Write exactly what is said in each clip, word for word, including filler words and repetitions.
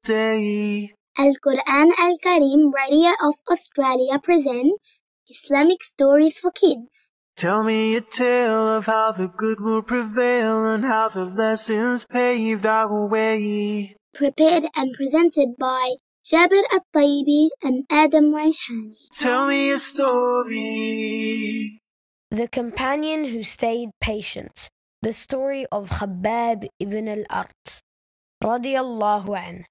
day. Al-Quran Al-Kareem Radio of Australia presents Islamic Stories for Kids. Tell me a tale of how the good will prevail and how the lessons paved our way. Prepared and presented by Jabir At-Tayyibi and Adam Raihani. Tell me a story. The companion who stayed patient. The story of Khabbab ibn al-Arat, radiyallahu anhu.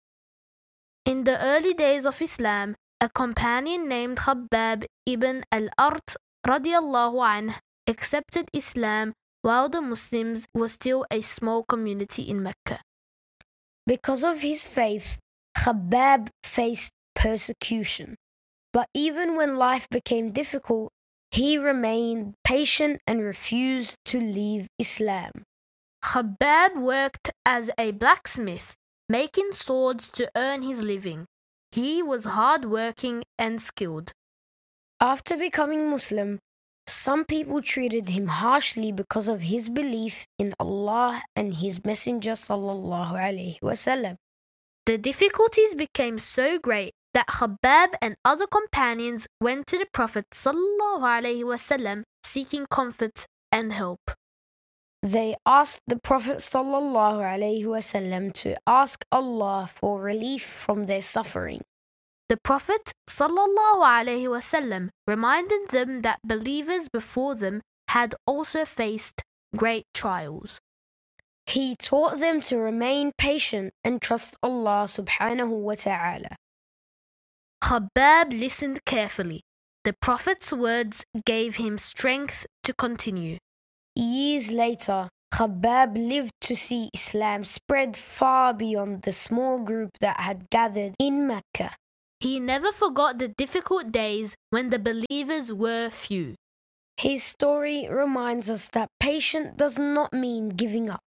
In the early days of Islam, a companion named Khabbab ibn al-Arat, radiyallahu anhu, accepted Islam while the Muslims were still a small community in Mecca. Because of his faith, Khabbab faced persecution. But even when life became difficult, he remained patient and refused to leave Islam. Khabbab worked as a blacksmith, making swords to earn his living. He was hard-working and skilled. After becoming Muslim, some people treated him harshly because of his belief in Allah and His Messenger sallallahu alaihi wasallam. The difficulties became so great that Khabbab and other companions went to the Prophet sallallahu alaihi wasallam seeking comfort and help. They asked the Prophet sallallahu alaihi wasallam to ask Allah for relief from their suffering. The Prophet sallallahu alaihi wasallam reminded them that believers before them had also faced great trials. He taught them to remain patient and trust Allah subhanahu wa ta'ala. Khabbab listened carefully. The Prophet's words gave him strength to continue. Years later, Khabbab lived to see Islam spread far beyond the small group that had gathered in Mecca. He never forgot the difficult days when the believers were few. His story reminds us that patience does not mean giving up.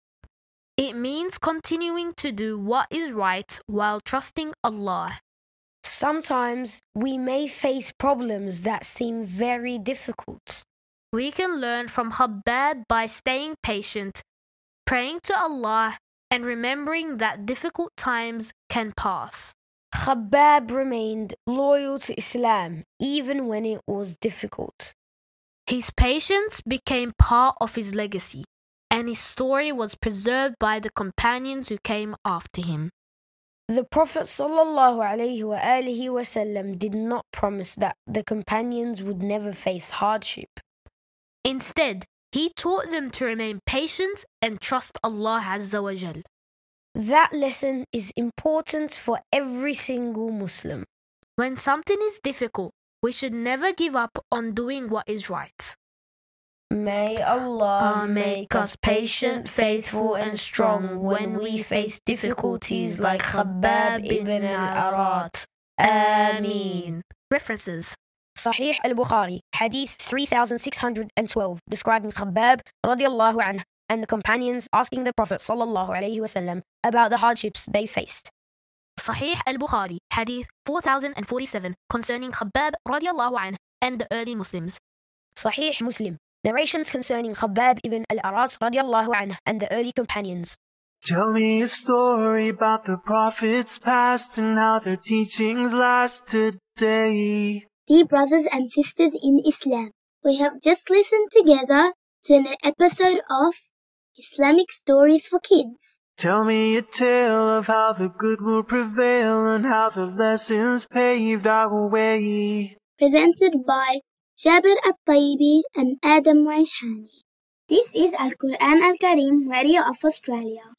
It means continuing to do what is right while trusting Allah. Sometimes we may face problems that seem very difficult. We can learn from Khabbab by staying patient, praying to Allah, and remembering that difficult times can pass. Khabbab remained loyal to Islam even when it was difficult. His patience became part of his legacy, and his story was preserved by the companions who came after him. The Prophet sallallahu alaihi wa alihi wasallam did not promise that the companions would never face hardship. Instead, he taught them to remain patient and trust Allah Azza wa Jal. That lesson is important for every single Muslim. When something is difficult, we should never give up on doing what is right. May Allah make us patient, faithful and strong when we face difficulties like Khabbab ibn al-Arat. Ameen. References: Sahih al-Bukhari, Hadith three thousand six hundred twelve, describing Khabbab radiyallahu anhu and the companions asking the Prophet sallallahu alaihi wasallam about the hardships they faced. Sahih al-Bukhari, Hadith four thousand forty-seven, concerning Khabbab radiyallahu anhu and the early Muslims. Sahih Muslim, narrations concerning Khabbab ibn al-Arat radiyallahu anhu and the early companions. Tell me a story about the prophets past and how their teachings last today. Dear brothers and sisters in Islam, we have just listened together to an episode of Islamic Stories for Kids. Tell me a tale of how the good will prevail and how the lessons paved our way. Presented by Jabir At-Tayyibi and Adam Raihani. This is Al-Quran Al-Kareem Radio of Australia.